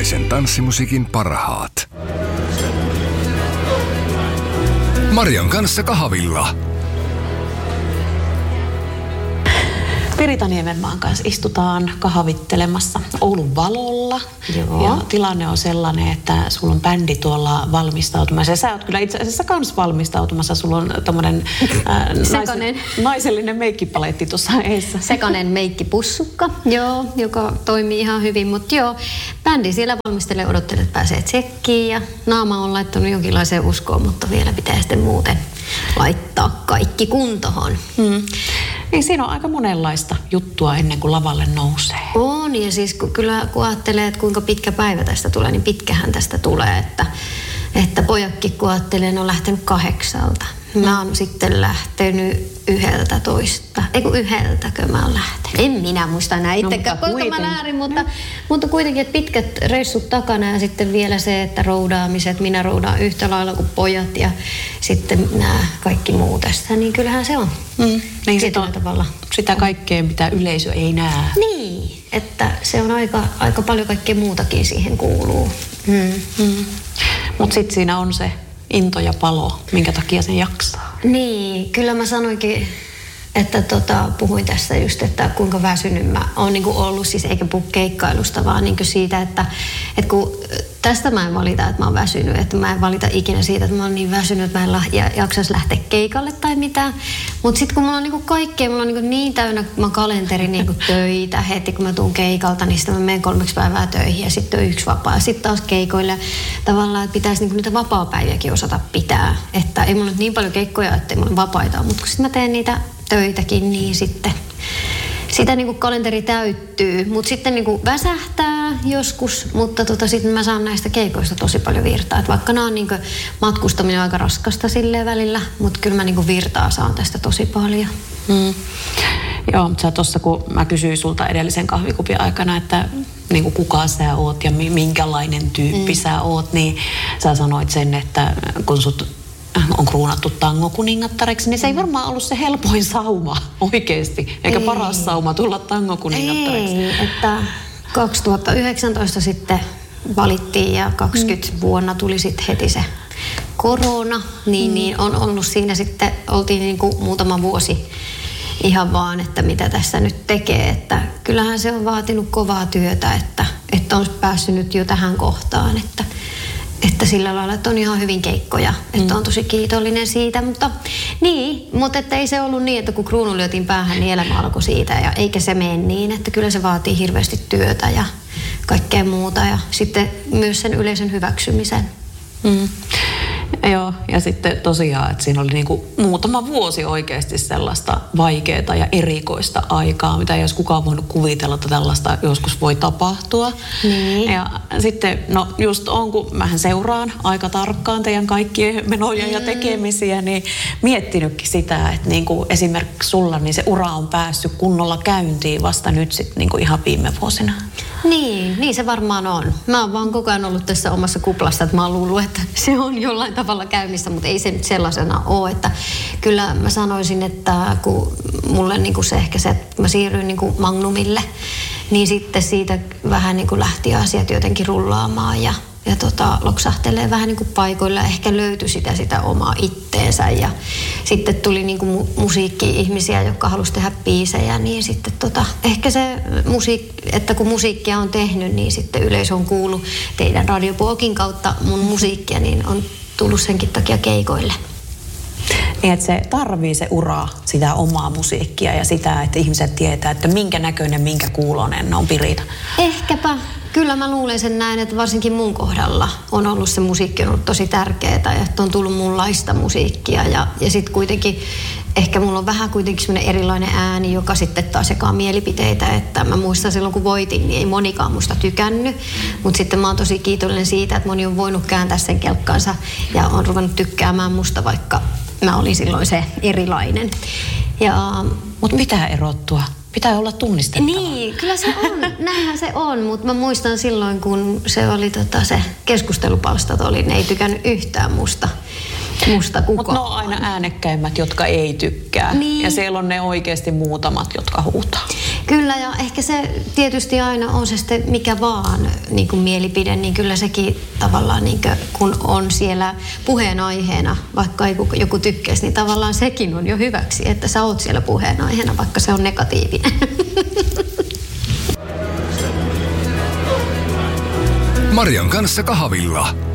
Suomalaisen tanssimusiikin parhaat. Marian kanssa kahvilla. Pirita Niemenmaan kanssa istutaan kahvittelemassa Oulun Valolla. Joo. Ja tilanne on sellainen, että sulla on bändi tuolla valmistautumassa. Ja sä oot kyllä itse asiassa kans valmistautumassa. Sulla on tommonen naisellinen meikkipaletti tuossa eessä. Sekanen meikkipussukka, joo, joka toimii ihan hyvin. Mutta joo, bändi siellä valmistelee, odottelee, että pääsee tsekkiin. Ja naama on laittanut jonkinlaiseen uskoon, mutta vielä pitää sitten muuten laittaa kaikki kuntoon. Niin siinä on aika monenlaista juttua ennen kuin lavalle nousee. On, ja siis kun ajattelee, että kuinka pitkä päivä tästä tulee, niin pitkähän tästä tulee, että pojatkin kun ajattelee, ne on lähtenyt 8. Mä oon sitten lähtenyt 11. Eiku 1:00 mä oon lähtenyt. En minä muista näin itsekään, koska mä lähdin, mutta kuitenkin, että pitkät reissut takana ja sitten vielä se, että roudaamiset, minä roudaan yhtä lailla kuin pojat ja sitten nämä kaikki muu tästä, niin kyllähän se on. Niin sit on tavalla sitä kaikkea, mitä yleisö ei näe. Niin, että se on aika paljon kaikkea muutakin siihen kuuluu. Mutta sitten siinä on se into ja palo, minkä takia sen jaksaa. Niin, kyllä mä sanoinkin, että puhuin tässä just, että kuinka väsynyt mä oon niin kuin ollut, siis eikä puhu keikkailusta, vaan niin kuin siitä, että kun tästä mä en valita, että mä oon väsynyt, että mä en valita ikinä siitä, että mä oon niin väsynyt, että mä en jaksaisi lähteä keikalle tai mitään. Mutta sitten kun mulla on niin kuin kaikkea, mulla on niin täynnä mä kalenteri niin kuin töitä heti, kun mä tuun keikalta, niin sitten mä menen 3 päivää töihin ja sitten on 1 vapaa ja sitten taas keikoille. Tavallaan, että pitäisi niin kuin niitä vapaapäiviäkin osata pitää, että ei mulla nyt niin paljon keikkoja, että ei mulla vapaita, mutta kun sitten mä teen niitä töitäkin, niin sitten sitä niin kuin kalenteri täyttyy, mutta sitten niin kuin väsähtää joskus, mutta sitten mä saan näistä keikoista tosi paljon virtaa. Et vaikka nämä on niin kuin matkustaminen aika raskasta silleen välillä, mutta kyllä mä niin kuin virtaa saan tästä tosi paljon. Joo, mutta sä tuossa, kun mä kysyin sulta edellisen kahvikupin aikana, että niin kuin kuka sä oot ja minkälainen tyyppi sä oot, niin sä sanoit sen, että kun sut on kruunattu tangokuningattareksi, niin se ei varmaan ollut se helpoin sauma oikeasti, eikä paras sauma tulla tangokuningattareksi. Ei, että 2019 sitten valittiin ja 20 vuonna tuli sitten heti se korona, niin on ollut siinä sitten, oltiin niin kuin muutama vuosi ihan vaan, että mitä tässä nyt tekee, että kyllähän se on vaatinut kovaa työtä, että on päässyt nyt jo tähän kohtaan, että sillä lailla, että on ihan hyvin keikkoja, että on tosi kiitollinen siitä, mutta että ei se ollut niin, että kun kruunu lyötiin päähän, niin elämä alkoi siitä ja eikä se mene niin, että kyllä se vaatii hirveästi työtä ja kaikkea muuta ja sitten myös sen yleisön hyväksymisen. Joo, ja sitten tosiaan, että siinä oli niinku muutama vuosi oikeasti sellaista vaikeaa ja erikoista aikaa, mitä ei olisi kukaan voinut kuvitella, että tällaista joskus voi tapahtua. Niin. Ja sitten, no just on, kun mähän seuraan aika tarkkaan teidän kaikkien menoja ja tekemisiä, niin miettinytkin sitä, että niinku esimerkiksi sulla niin se ura on päässyt kunnolla käyntiin vasta nyt sitten niinku ihan viime vuosina. Niin se varmaan on. Mä oon vaan koko ajan ollut tässä omassa kuplassa, että mä oon luullut, että se on jollain tavalla käynnissä, mutta ei se nyt sellaisena ole. Että kyllä mä sanoisin, että kun mulle niin kuin se ehkä se, että mä siirryin niin kuin Magnumille, niin sitten siitä vähän niin kuin lähti asiat jotenkin rullaamaan ja loksahtelee vähän niin kuin paikoilla. Ehkä löytyi sitä omaa itteensä ja sitten tuli niin kuin musiikki-ihmisiä, jotka halusi tehdä biisejä, niin sitten ehkä se että kun musiikkia on tehnyt, niin sitten yleisö on kuullut teidän radiopuokin kautta mun musiikkia, niin on tullut senkin takia keikoille. Niin, että se tarvii se ura, sitä omaa musiikkia ja sitä, että ihmiset tietää, että minkä näköinen, minkä kuulonen on Pirita. Ehkäpä. Kyllä mä luulen sen näin, että varsinkin mun kohdalla on ollut se musiikki on ollut tosi tärkeää ja että on tullut munlaista musiikkia ja sitten kuitenkin ehkä mulla on vähän kuitenkin semmoinen erilainen ääni, joka sitten taas jakaa mielipiteitä, että mä muistan silloin kun voitin, niin ei monikaan musta tykännyt, mutta sitten mä oon tosi kiitollinen siitä, että moni on voinut kääntää sen kelkkansa ja on ruvennut tykkäämään musta, vaikka mä olin silloin se erilainen. Mutta mitä erottua? Pitää olla tunnistettava. Niin, kyllä se on. Näinhän se on, mutta mä muistan silloin, kun se oli se keskustelupalstat oli, ne ei tykännyt yhtään musta kukaan. Mutta ne on aina äänekkäimmät, jotka ei tykkää. Niin. Ja siellä on ne oikeasti muutamat, jotka huutaa. Kyllä, ja ehkä se tietysti aina on se sitten mikä vaan niin kuin mielipide, niin kyllä sekin tavallaan, niin kuin, kun on siellä puheenaiheena, vaikka ei joku tykkäisi, niin tavallaan sekin on jo hyväksi, että sä oot siellä puheenaiheena, vaikka se on negatiivinen. Marian kanssa kahvilla.